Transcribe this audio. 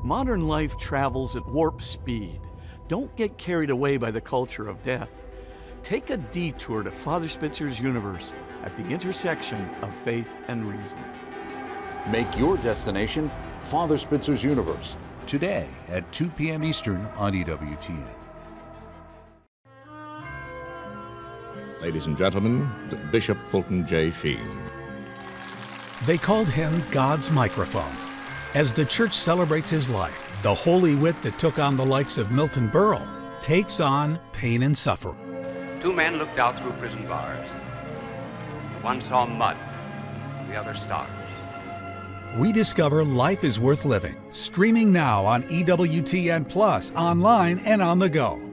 Modern life travels at warp speed. Don't get carried away by the culture of death. Take a detour to Father Spitzer's universe at the intersection of faith and reason. Make your destination Father Spitzer's Universe today at 2 p.m. Eastern on EWTN. Ladies and gentlemen, Bishop Fulton J. Sheen. They called him God's microphone. As the church celebrates his life, the holy wit that took on the likes of Milton Berle takes on pain and suffering. Two men looked out through prison bars. One saw mud, the other stars. We discover life is worth living. Streaming now on EWTN Plus, online and on the go.